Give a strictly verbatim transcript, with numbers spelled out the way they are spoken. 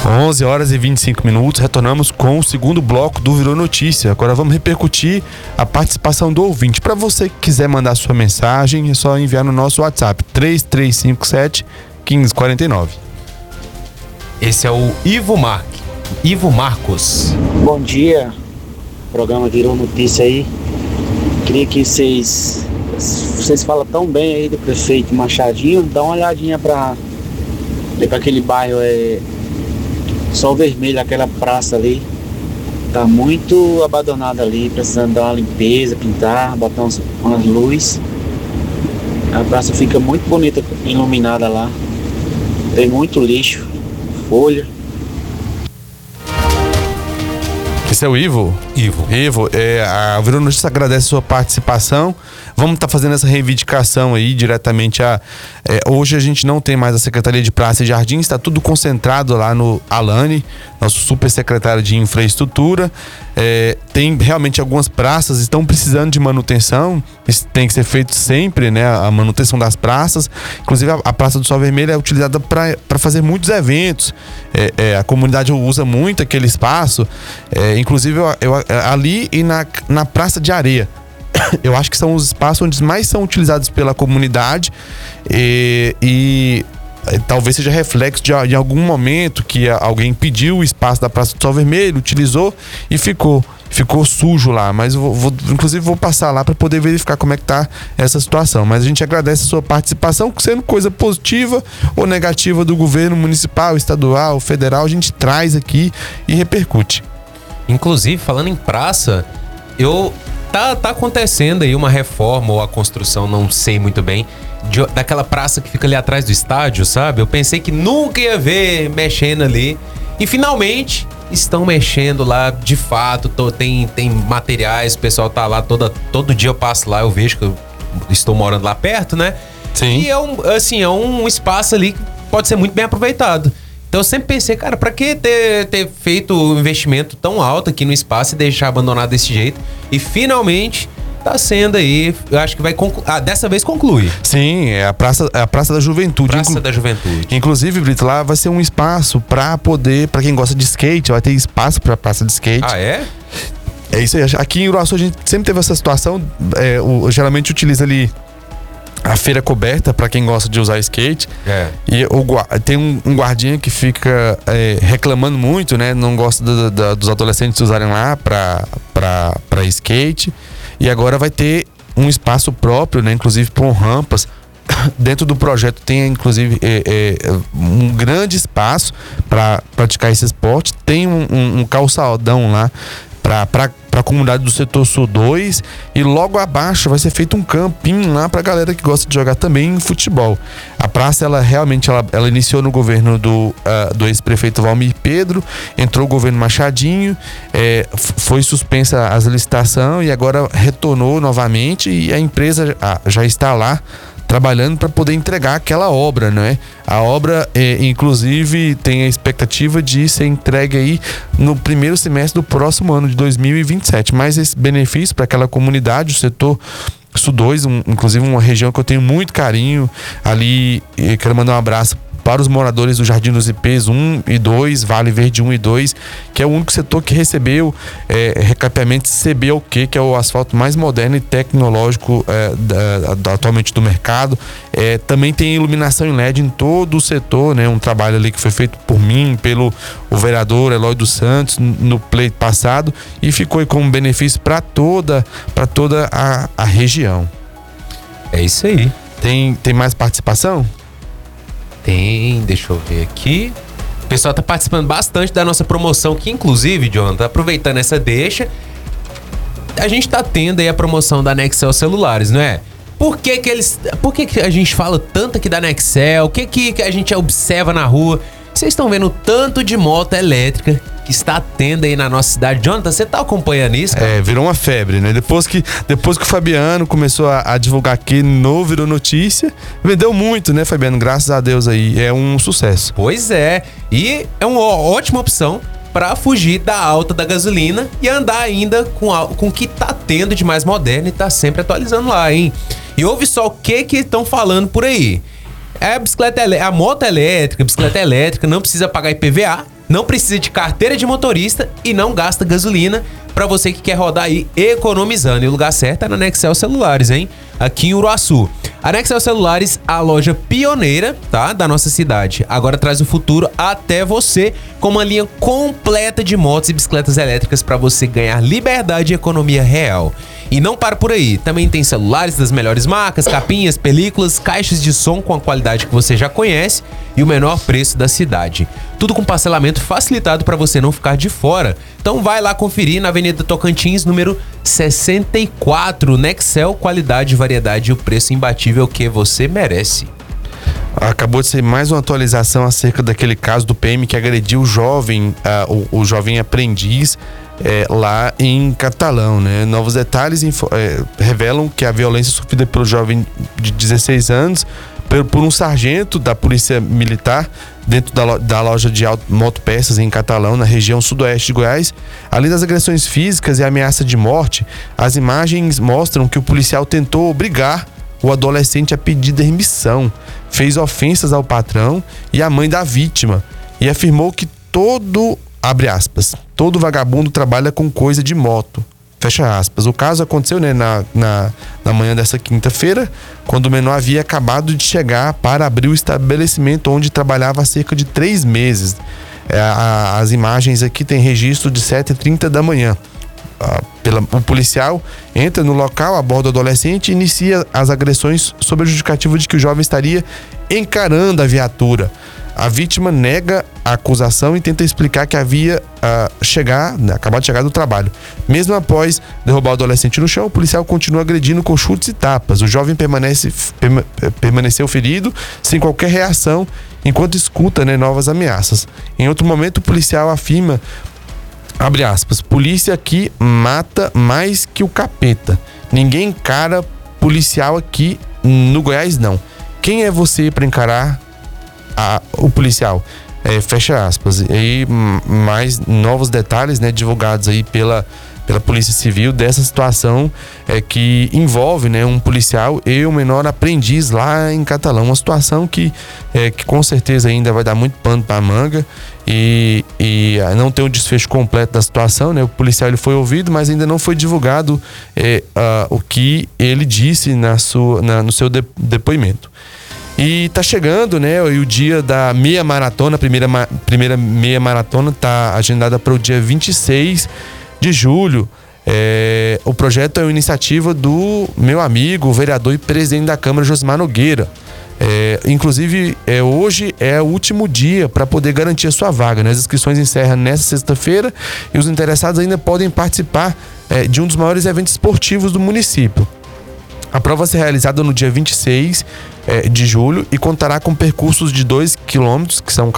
onze horas e vinte e cinco minutos, retornamos com o segundo bloco do Virou Notícia. Agora vamos repercutir a participação do ouvinte. Para você que quiser mandar sua mensagem, é só enviar no nosso WhatsApp três três cinco sete, um cinco quatro nove. Esse é o Ivo Mar... Ivo Marcos. Bom dia, o programa Virou Notícia aí. Queria que vocês vocês falam tão bem aí do prefeito Machadinho, dá uma olhadinha para para aquele bairro é Sol Vermelho, aquela praça ali. Tá muito abandonada ali, precisando dar uma limpeza, pintar, botar uns, umas luzes. A praça fica muito bonita, iluminada lá. Tem muito lixo, folha. Esse é o Ivo? Ivo. Ivo, é, a Virou Notícia agradece a sua participação. Vamos estar tá fazendo essa reivindicação aí diretamente a... É, hoje a gente não tem mais a Secretaria de Praça e Jardins, está tudo concentrado lá no Alane, nosso super secretário de Infraestrutura. É, tem realmente algumas praças estão precisando de manutenção, isso tem que ser feito sempre, né? A manutenção das praças. Inclusive a, a Praça do Sol Vermelho é utilizada para fazer muitos eventos. É, é, a comunidade usa muito aquele espaço, é, inclusive eu, eu, ali e na, na Praça de Areia. Eu acho que são os espaços onde mais são utilizados pela comunidade e, e talvez seja reflexo de, de algum momento que alguém pediu o espaço da Praça do Sol Vermelho, utilizou e ficou, ficou sujo lá. Mas eu vou, vou, inclusive vou passar lá para poder verificar como é que tá essa situação. Mas a gente agradece a sua participação, sendo coisa positiva ou negativa do governo municipal, estadual, federal, a gente traz aqui e repercute. Inclusive, falando em praça, eu... Tá, tá acontecendo aí uma reforma ou a construção, não sei muito bem, de, daquela praça que fica ali atrás do estádio, sabe? Eu pensei que nunca ia ver mexendo ali. E finalmente estão mexendo lá, de fato. Tô, tem, tem materiais, o pessoal tá lá toda, todo dia eu passo lá, eu vejo que eu estou morando lá perto, né? Sim. E é um, assim, é um espaço ali que pode ser muito bem aproveitado. Então eu sempre pensei, cara, pra que ter, ter feito um investimento tão alto aqui no espaço e deixar abandonado desse jeito? E finalmente tá sendo aí, eu acho que vai concluir. Ah, dessa vez conclui. Sim, é a Praça, é a Praça da Juventude. Praça Inclu- da Juventude. Inclusive, Brito, lá vai ser um espaço pra poder, pra quem gosta de skate, vai ter espaço pra praça de skate. Ah, é? É isso aí. Aqui em Uruaçu a gente sempre teve essa situação, é, o, geralmente utiliza ali a feira coberta para quem gosta de usar skate. É. E o, tem um, um guardinha que fica é, reclamando muito, né? Não gosta do, do, dos adolescentes usarem lá para para skate. E agora vai ter um espaço próprio, né? Inclusive com rampas. Dentro do projeto tem inclusive é, é, um grande espaço para praticar esse esporte. Tem um, um, um calçadão lá para a comunidade do setor Sul dois, e logo abaixo vai ser feito um campinho lá para a galera que gosta de jogar também futebol. A praça, ela realmente ela, ela iniciou no governo do, uh, do ex-prefeito Valmir Pedro, entrou o governo Machadinho, é, foi suspensa as licitações e agora retornou novamente, e a empresa já está lá trabalhando para poder entregar aquela obra, né? A obra, é, inclusive, tem a expectativa de ser entregue aí no primeiro semestre do próximo ano de dois mil e vinte e sete. Mas esse benefício para aquela comunidade, o setor Sul dois, um, inclusive uma região que eu tenho muito carinho ali, e quero mandar um abraço para os moradores do Jardim dos Ipês um e dois, Vale Verde um e dois, que é o único setor que recebeu é, recapeamento C B O Q, que é o asfalto mais moderno e tecnológico é, da, da, atualmente do mercado. É, também tem iluminação em L E D em todo o setor, né? Um trabalho ali que foi feito por mim, pelo o vereador Eloy dos Santos no pleito passado, e ficou aí como benefício para toda, para toda a, a região. É isso aí. Tem, tem mais participação? Tem, deixa eu ver aqui. O pessoal tá participando bastante da nossa promoção, que inclusive, Jonathan, aproveitando essa deixa, a gente tá tendo aí a promoção da Nexel Celulares, não é? Por que que eles, por que que a gente fala tanto aqui da Nexel? O que que a gente observa na rua? Vocês estão vendo o tanto de moto elétrica que está tendo aí na nossa cidade. Jonathan, você tá acompanhando isso, cara? É, virou uma febre, né? Depois que, depois que o Fabiano começou a, a divulgar aqui no Virou Notícia, vendeu muito, né, Fabiano? Graças a Deus aí, é um sucesso. Pois é, e é uma ótima opção para fugir da alta da gasolina e andar ainda com, a, com o que tá tendo de mais moderno e tá sempre atualizando lá, hein? E ouve só o que que estão falando por aí. É a bicicleta, a moto elétrica, a bicicleta elétrica não precisa pagar I P V A, não precisa de carteira de motorista e não gasta gasolina para você que quer rodar aí economizando. E o lugar certo é na Nexel Celulares, hein? Aqui em Uruaçu. A Nexel Celulares, a loja pioneira, tá? Da nossa cidade. Agora traz o futuro até você com uma linha completa de motos e bicicletas elétricas para você ganhar liberdade e economia real. E não para por aí, também tem celulares das melhores marcas, capinhas, películas, caixas de som com a qualidade que você já conhece e o menor preço da cidade. Tudo com parcelamento facilitado para você não ficar de fora. Então vai lá conferir na Avenida Tocantins, número sessenta e quatro. Nexel, qualidade, variedade e o preço imbatível que você merece. Acabou de ser mais uma atualização acerca daquele caso do P M que agrediu o jovem, uh, o, o jovem aprendiz é, lá em Catalão, né? Novos detalhes info, é, revelam que a violência sofrida pelo jovem de dezesseis anos por, por um sargento da Polícia Militar dentro da, lo, da loja de auto, motopeças em Catalão, na região sudoeste de Goiás. Além das agressões físicas e ameaça de morte, as imagens mostram que o policial tentou obrigar o adolescente a pedir demissão, fez ofensas ao patrão e à mãe da vítima e afirmou que todo, abre aspas, todo vagabundo trabalha com coisa de moto, fecha aspas. O caso aconteceu, né, na, na, na manhã dessa quinta-feira, quando o menor havia acabado de chegar para abrir o estabelecimento onde trabalhava há cerca de três meses. É, a, as imagens aqui têm registro de sete e trinta da manhã. Pela, o policial entra no local, aborda o adolescente e inicia as agressões sob a justificativa de que o jovem estaria encarando a viatura. A vítima nega a acusação e tenta explicar que havia uh, chegar, né, acabado de chegar do trabalho. Mesmo após derrubar o adolescente no chão, o policial continua agredindo com chutes e tapas. O jovem permanece, perma, permaneceu ferido, sem qualquer reação, enquanto escuta, né, novas ameaças. Em outro momento, o policial afirma, abre aspas, polícia aqui mata mais que o capeta. Ninguém encara policial aqui no Goiás, não. Quem é você para encarar a, o policial? É, fecha aspas. E aí, mais novos detalhes, né, divulgados aí pela, pela Polícia Civil dessa situação é, que envolve, né, um policial e um menor aprendiz lá em Catalão. Uma situação que, é, que com certeza ainda vai dar muito pano para manga. E, e não tem o desfecho completo da situação, né? O policial ele foi ouvido, mas ainda não foi divulgado é, uh, o que ele disse na sua, na, no seu de, depoimento. E tá chegando, né? E o dia da meia maratona, a primeira, primeira meia maratona tá agendada para o dia vinte e seis de julho. É, o projeto é uma iniciativa do meu amigo, o vereador e presidente da Câmara, Josimar Nogueira. É, inclusive, é, hoje é o último dia para poder garantir a sua vaga, né? As inscrições encerram nesta sexta-feira e os interessados ainda podem participar é, de um dos maiores eventos esportivos do município. A prova vai ser realizada no dia vinte e seis é, de julho e contará com percursos de dois quilômetros, que são